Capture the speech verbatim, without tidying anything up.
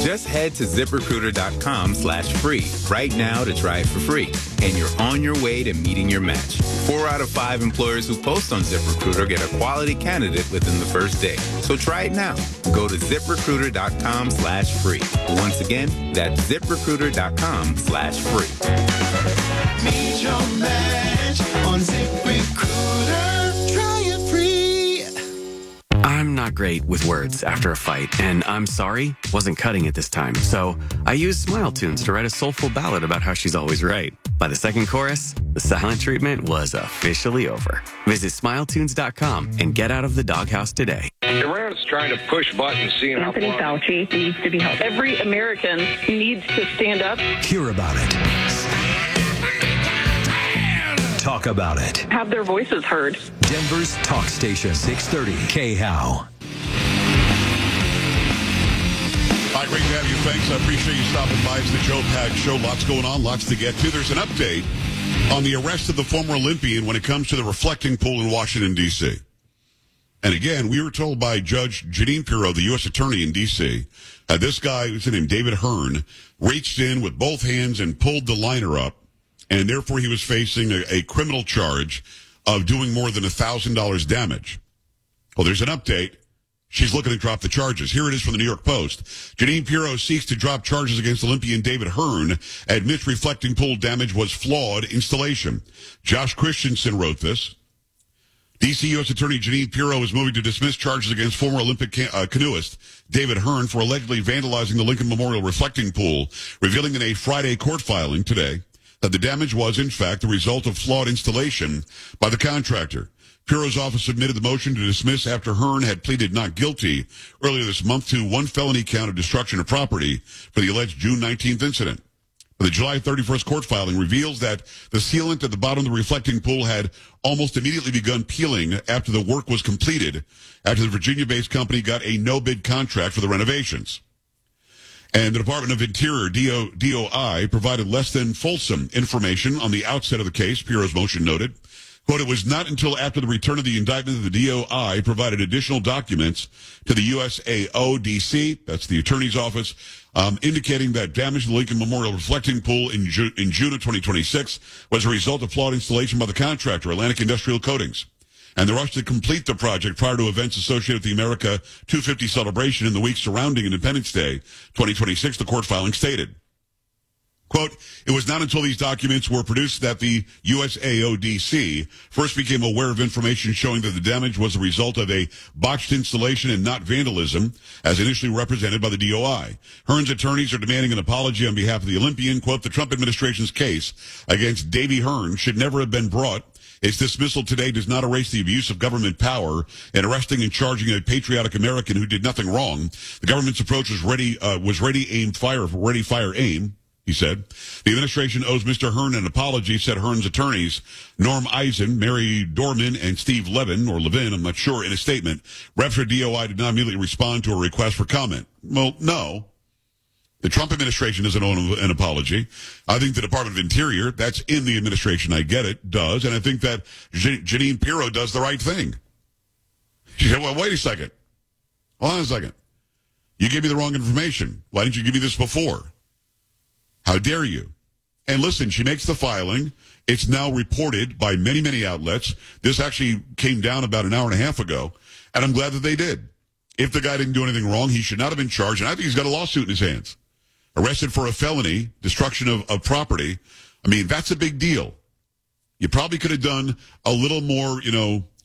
Just head to ZipRecruiter.com slash free right now to try it for free. And you're on your way to meeting your match. Four out of five employers who post on ZipRecruiter get a quality candidate within the first day. So try it now. Go to ZipRecruiter.com slash free. Once again, that's ZipRecruiter.com slash free. Meet your match on ZipRecruiter. Try it free. I'm not great with words after a fight, and I'm sorry wasn't cutting it this time. So I used Smile Tunes to write a soulful ballad about how she's always right. By the second chorus, the silent treatment was officially over. Visit smile tunes dot com and get out of the doghouse today. Iran's trying to push buttons, seeing how Anthony far... Fauci needs to be helped. Every American needs to stand up. Hear about it. Talk about it. Have their voices heard. Denver's talk station, six thirty K H O W. Hi, great to have you. Thanks. I appreciate you stopping by. It's the Joe Pag Show. Lots going on, lots to get to. There's an update on the arrest of the former Olympian when it comes to the reflecting pool in Washington, D C. And again, we were told by Judge Jeanine Pirro, the U S attorney in D C, uh, this guy, who's named David Hearn, reached in with both hands and pulled the liner up, and therefore he was facing a, a criminal charge of doing more than one thousand dollars damage. Well, there's an update. She's looking to drop the charges. Here it is from the New York Post. Jeanine Pirro seeks to drop charges against Olympian David Hearn. Admits reflecting pool damage was flawed installation. Josh Christensen wrote this. D C U S Attorney Jeanine Pirro is moving to dismiss charges against former Olympic ca- uh, canoeist David Hearn for allegedly vandalizing the Lincoln Memorial reflecting pool, revealing in a Friday court filing today that the damage was, in fact, the result of flawed installation by the contractor. Pirro's office submitted the motion to dismiss after Hearn had pleaded not guilty earlier this month to one felony count of destruction of property for the alleged June nineteenth incident. The July thirty-first court filing reveals that the sealant at the bottom of the reflecting pool had almost immediately begun peeling after the work was completed, after the Virginia-based company got a no-bid contract for the renovations. And the Department of Interior, D O I, provided less than fulsome information on the outset of the case, Pirro's motion noted. Quote, it was not until after the return of the indictment that the D O I provided additional documents to the U S A O D C, that's the attorney's office, um, indicating that damage to the Lincoln Memorial reflecting pool in, Ju- in June of twenty twenty-six was a result of flawed installation by the contractor, Atlantic Industrial Coatings. And the rush to complete the project prior to events associated with the America two fifty celebration in the week surrounding Independence Day twenty twenty-six, the court filing stated. Quote, it was not until these documents were produced that the U S A O D C first became aware of information showing that the damage was a result of a botched installation and not vandalism, as initially represented by the D O I. Hearn's attorneys are demanding an apology on behalf of the Olympian. Quote, the Trump administration's case against Davy Hearn should never have been brought. Its dismissal today does not erase the abuse of government power in arresting and charging a patriotic American who did nothing wrong. The government's approach was ready, uh, was ready, aim, fire, ready, fire, aim. He said, the administration owes Mister Hearn an apology, said Hearn's attorneys, Norm Eisen, Mary Dorman, and Steve Levin, or Levin, I'm not sure, in a statement. Reps for D O I did not immediately respond to a request for comment. Well, no. The Trump administration doesn't owe an apology. I think the Department of Interior, that's in the administration, I get it, does, and I think that Je- Jeanine Pirro does the right thing. She said, well, wait a second. Hold on a second. You gave me the wrong information. Why didn't you give me this before? How dare you? And listen, she makes the filing. It's now reported by many, many outlets. This actually came down about an hour and a half ago, and I'm glad that they did. If the guy didn't do anything wrong, he should not have been charged, and I think he's got a lawsuit in his hands. Arrested for a felony, destruction of, of property. I mean, that's a big deal. You probably could have done a little more, you know,